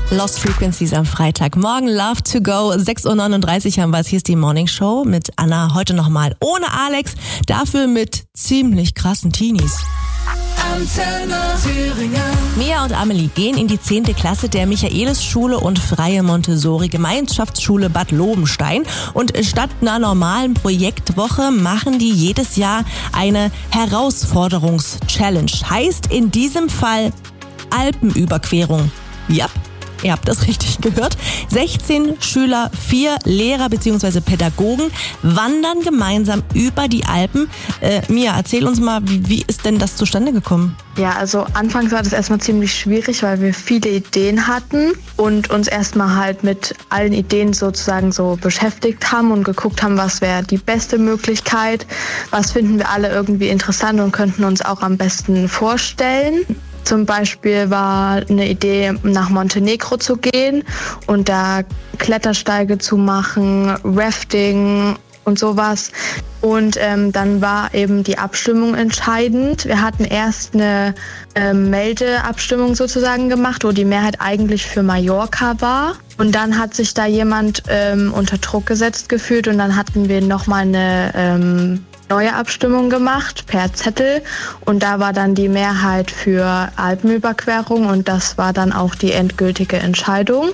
Lost Frequencies am Freitagmorgen. Love to go. 6.39 Uhr haben wir es. Hier ist die Morning Show mit Anna. Heute nochmal ohne Alex. Dafür mit ziemlich krassen Teenies. Antenne Thüringen. Mia und Amelie gehen in die 10. Klasse der Michaelis-Schule und Freie Montessori-Gemeinschaftsschule Bad Lobenstein. Und statt einer normalen Projektwoche machen die jedes Jahr eine Herausforderungs-Challenge. Heißt in diesem Fall Alpenüberquerung. Ja, ihr habt das richtig gehört. 16 Schüler, 4 Lehrer bzw. Pädagogen wandern gemeinsam über die Alpen. Mia, erzähl uns mal, wie ist denn das zustande gekommen? Ja, also anfangs war das erstmal ziemlich schwierig, weil wir viele Ideen hatten und uns erstmal halt mit allen Ideen sozusagen so beschäftigt haben und geguckt haben, was wäre die beste Möglichkeit, was finden wir alle irgendwie interessant und könnten uns auch am besten vorstellen. Zum Beispiel war eine Idee, nach Montenegro zu gehen und da Klettersteige zu machen, Rafting und sowas. Und dann war eben die Abstimmung entscheidend. Wir hatten erst eine Meldeabstimmung sozusagen gemacht, wo die Mehrheit eigentlich für Mallorca war. Und dann hat sich da jemand unter Druck gesetzt gefühlt und dann hatten wir nochmal eine neue Abstimmung gemacht per Zettel und da war dann die Mehrheit für Alpenüberquerung und das war dann auch die endgültige Entscheidung.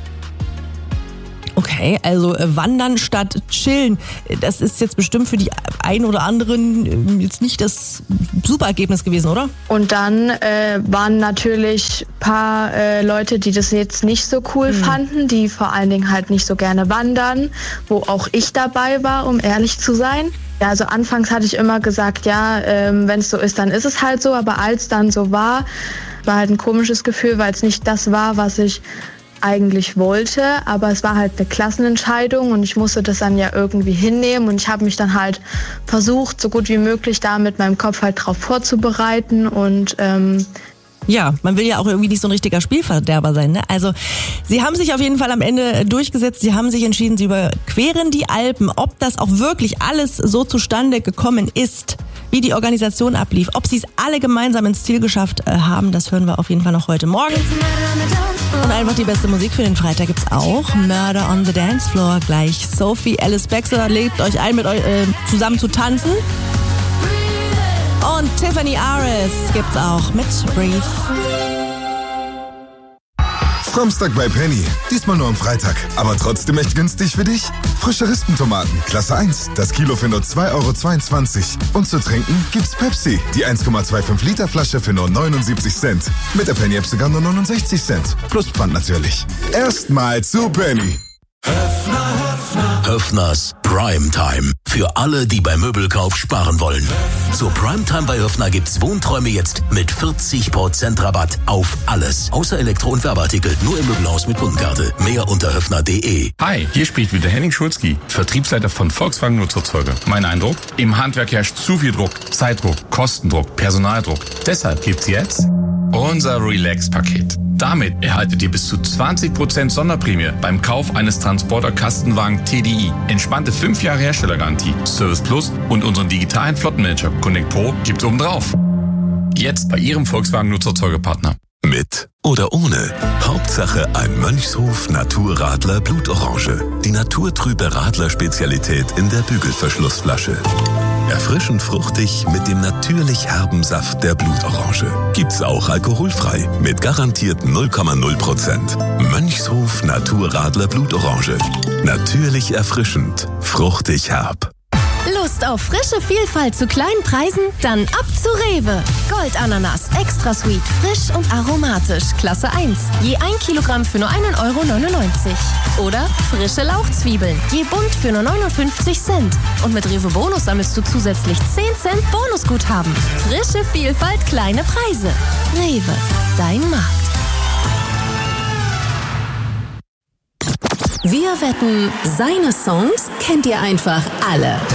Okay, also wandern statt chillen, das ist jetzt bestimmt für die einen oder anderen jetzt nicht das super Ergebnis gewesen, oder? Und dann waren natürlich ein paar Leute, die das jetzt nicht so cool fanden, die vor allen Dingen halt nicht so gerne wandern, wo auch ich dabei war, um ehrlich zu sein. Ja, also anfangs hatte ich immer gesagt, ja, wenn es so ist, dann ist es halt so. Aber als dann so war halt ein komisches Gefühl, weil es nicht das war, was ich eigentlich wollte. Aber es war halt eine Klassenentscheidung und ich musste das dann ja irgendwie hinnehmen. Und ich habe mich dann halt versucht, so gut wie möglich da mit meinem Kopf halt drauf vorzubereiten und ja, man will ja auch irgendwie nicht so ein richtiger Spielverderber sein, ne? Also, sie haben sich auf jeden Fall am Ende durchgesetzt, sie haben sich entschieden, sie überqueren die Alpen. Ob das auch wirklich alles so zustande gekommen ist, wie die Organisation ablief, ob sie es alle gemeinsam ins Ziel geschafft haben, das hören wir auf jeden Fall noch heute Morgen. Und einfach die beste Musik für den Freitag gibt's auch. Murder on the Dance Floor. Gleich Sophie Alice Baxter lädt euch ein, mit euch zusammen zu tanzen. Und Tiffany Aris gibt's auch mit Breathe. Samstag bei Penny. Diesmal nur am Freitag. Aber trotzdem echt günstig für dich? Frische Rispentomaten, Klasse 1. Das Kilo für nur 2,22 €. Und zu trinken gibt's Pepsi. Die 1,25 Liter Flasche für nur 79 Cent. Mit der Penny-App sogar nur 69 Cent. Plus Pfand natürlich. Erstmal zu Penny. Höffners Primetime. Für alle, die beim Möbelkauf sparen wollen. Zur Primetime bei Höffner gibt's Wohnträume jetzt mit 40% Rabatt auf alles. Außer Elektro- und Werbeartikel. Nur im Möbelhaus mit Kundenkarte. Mehr unter höffner.de. Hi, hier spricht wieder Henning Schulzki, Vertriebsleiter von Volkswagen Nutzerzeuger. Mein Eindruck? Im Handwerk herrscht zu viel Druck. Zeitdruck, Kostendruck, Personaldruck. Deshalb gibt's jetzt unser Relax-Paket. Damit erhaltet ihr bis zu 20% Sonderprämie beim Kauf eines Transporter-Kastenwagen TDI. Entspannte 5 Jahre Herstellergarantie, Service Plus und unseren digitalen Flottenmanager Connect Pro gibt's obendrauf. Jetzt bei Ihrem Volkswagen Nutzerzeugerpartner. Mit oder ohne. Hauptsache ein Mönchshof Naturradler Blutorange. Die naturtrübe Radler-Spezialität in der Bügelverschlussflasche. Erfrischend fruchtig mit dem natürlich herben Saft der Blutorange. Gibt's auch alkoholfrei mit garantierten 0,0%. Mönchshof Naturradler Blutorange. Natürlich erfrischend, fruchtig herb. Lust auf frische Vielfalt zu kleinen Preisen? Dann ab zu Rewe. Goldananas, extra sweet, frisch und aromatisch, Klasse 1. Je 1 Kilogramm für nur 1,99 €. Oder frische Lauchzwiebeln, je bunt für nur 59 Cent. Und mit Rewe Bonus sammelst du zusätzlich 10 Cent Bonusguthaben. Frische Vielfalt, kleine Preise. Rewe, dein Markt. Wir wetten, seine Songs kennt ihr einfach alle.